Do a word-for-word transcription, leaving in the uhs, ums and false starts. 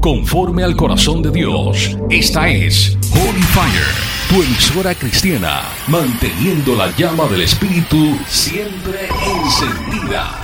conforme al corazón de Dios. Esta es Holy Fire, tu emisora cristiana, manteniendo la llama del Espíritu siempre encendida.